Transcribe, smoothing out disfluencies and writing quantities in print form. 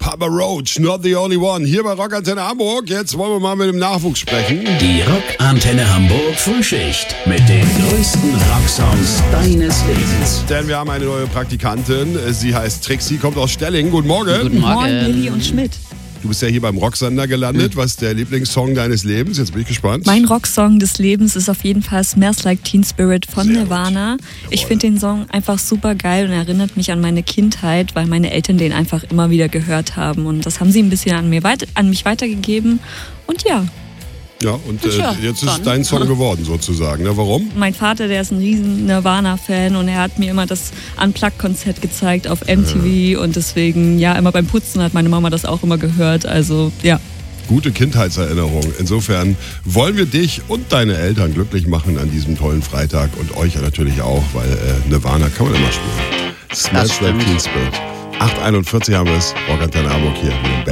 Papa Roach, Not the Only One. Hier bei Rock Antenne Hamburg. Jetzt wollen wir mal mit dem Nachwuchs sprechen. Die Rock Antenne Hamburg Frühschicht mit den größten Rocksongs deines Lebens. Denn wir haben eine neue Praktikantin. Sie heißt Trixie, kommt aus Stellingen. Guten Morgen. Guten Morgen. Moin, Lilly und Schmidt. Du bist ja hier beim Rocksender gelandet. Was ist der Lieblingssong deines Lebens? Jetzt bin ich gespannt. Mein Rocksong des Lebens ist auf jeden Fall Smells Like Teen Spirit von Sehr Nirvana. Ich finde den Song einfach super geil und erinnert mich an meine Kindheit, weil meine Eltern den einfach immer wieder gehört haben. Und das haben sie ein bisschen an mich weitergegeben. Und ja, Ja, und Tja, jetzt ist dann. es dein Song geworden sozusagen. Ne? Warum? mein Vater, der ist ein riesen Nirvana-Fan und er hat mir immer das Unplugged-Konzert gezeigt auf MTV und deswegen, ja, immer beim Putzen hat meine Mama das auch immer gehört. Also, ja. Gute Kindheitserinnerung. Insofern wollen wir dich und deine Eltern glücklich machen an diesem tollen Freitag und euch natürlich auch, weil Nirvana kann man immer spielen. Smells Like stimmt. Teen Spirit. 8:41 haben wir es. Rock Antenne Hamburg hier.